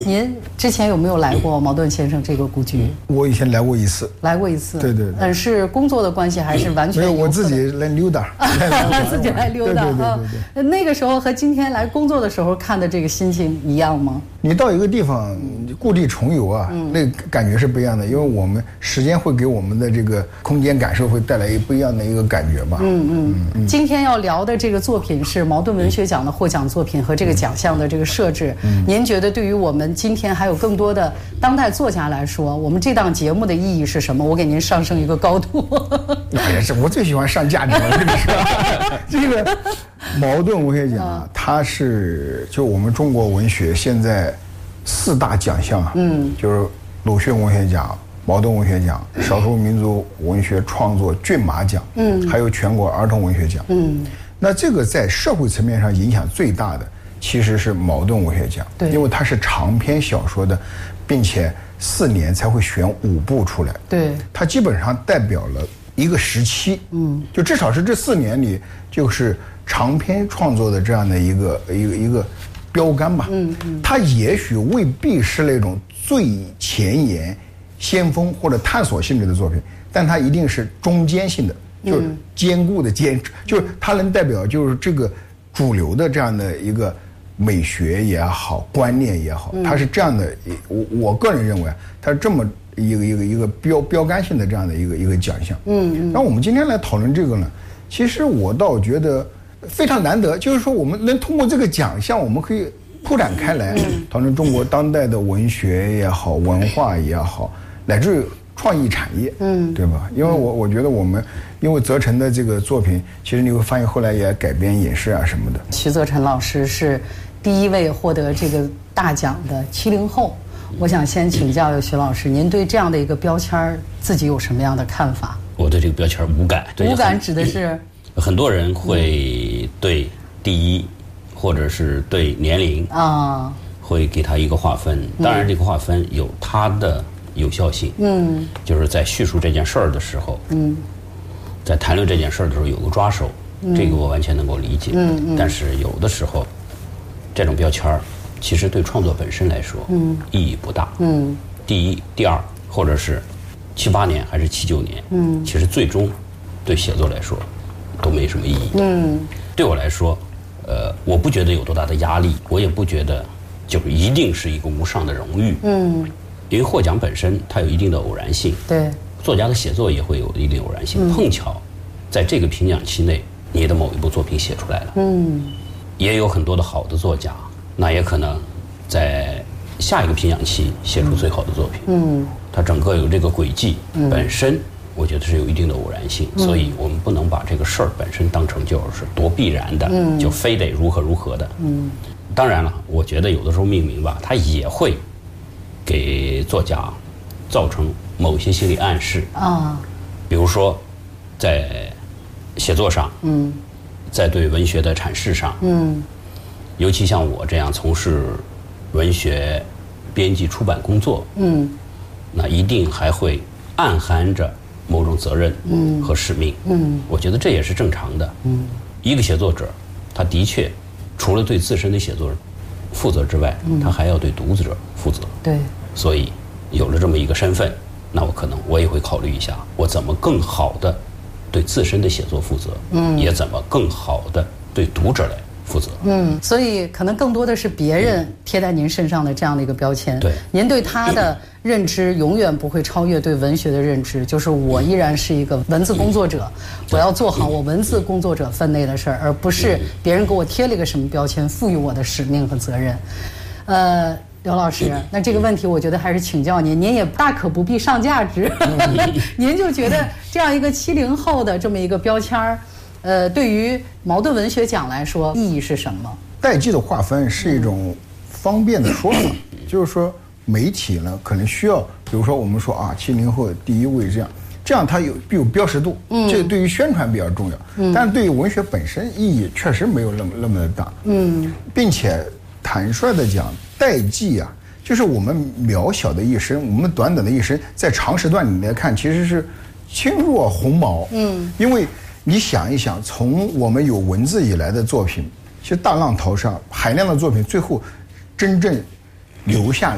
您之前有没有来过茅盾先生这个故居？ 我以前来过一次。 来过一次。 对对对。 是工作的关系还是完全？ 没有，我自己来溜达。 自己来溜达啊。对。那个时候和今天来工作的时候看的这个心情一样吗？ 你到一个地方故地重游啊，那感觉是不一样的，因为我们时间会给我们的这个空间感受会带来不一样的一个感觉吧。 今天要聊的这个作品是茅盾文学奖的获奖作品和这个奖项的这个设置。您觉得对于我们今天还有更多的当代作家来说，我们这档节目的意义是什么？我给您上升一个高度。 哎呀，我最喜欢上价值了，这个是这个茅盾文学奖啊，它是就我们中国文学现在4大奖项啊，就是鲁迅文学奖、茅盾文学奖、少数民族文学创作骏马奖，还有全国儿童文学奖。那这个在社会层面上影响最大的其实是茅盾文学奖，因为它是长篇小说的，并且4年才会选5部出来。 对， 它基本上代表了一个时期，就至少是这4年里，就是长篇创作的这样的一个标杆吧。它也许未必是那种最前沿、先锋或者探索性质的作品，但它一定是中间性的，就是坚固的就是它能代表就是这个主流的这样的一个美学也好，观念也好，它是这样的。我个人认为，它是这么一个标杆性的这样的一个奖项。那我们今天来讨论这个呢，其实我倒觉得非常难得，就是说我们能通过这个奖项，我们可以铺展开来讨论中国当代的文学也好，文化也好，乃至于创意产业，对吧？因为我觉得我们因为泽成的这个作品，其实你会发现后来也改编影视啊什么的。 徐泽成老师是第一位获得这个大奖的70后。我想先请教徐老师，您对这样的一个标签自己有什么样的看法？ 我对这个标签无感。 无感指的是很多人会对第一或者是对年龄啊，会给他一个划分。当然这个划分有它的有效性，就是在叙述这件事儿的时候，在谈论这件事儿的时候有个抓手，这个我完全能够理解。但是有的时候这种标签其实对创作本身来说意义不大。第一、第二，或者是7、8年还是7、9年，其实最终对写作来说都没什么意义。对我来说，我不觉得有多大的压力，我也不觉得就是一定是一个无上的荣誉。因为获奖本身它有一定的偶然性， 对， 作家的写作也会有一定偶然性。碰巧在这个评奖期内，你的某一部作品写出来了，也有很多的好的作家，那也可能在下一个评奖期写出最好的作品。它整个有这个轨迹，本身我觉得是有一定的偶然性，所以我们不能把这个事儿本身当成就是多必然的，就非得如何如何的。当然了，我觉得有的时候命名吧，它也会给作家造成某些心理暗示啊，比如说在写作上，在对文学的阐释上，尤其像我这样从事文学编辑出版工作，那一定还会暗含着某种责任和使命。我觉得这也是正常的。一个写作者，他的确除了对自身的写作负责之外，他还要对读者负责。 对， 所以有了这么一个身份，那我也会考虑一下，我怎么更好的对自身的写作负责，也怎么更好的对读者来负责。 所以可能更多的是别人贴在您身上的这样的一个标签。 对， 您对他的认知永远不会超越对文学的认知，就是我依然是一个文字工作者，我要做好我文字工作者分内的事儿，而不是别人给我贴了一个什么标签，赋予我的使命和责任。刘老师，那这个问题我觉得还是请教您，您也大可不必上价值。您就觉得这样一个70后的这么一个标签对于茅盾文学奖来说意义是什么？ 代际的划分是一种方便的说法，就是说媒体呢可能需要，比如说我们说啊，70后第一位这样它有标识度，这对于宣传比较重要，但是对于文学本身意义确实没有那么的大，并且坦率的讲，代际啊，就是我们渺小的一生，我们短短的一生，在长时段里来看，其实是轻若鸿毛。因为你想一想，从我们有文字以来的作品，其实大浪淘沙，海量的作品，最后真正留下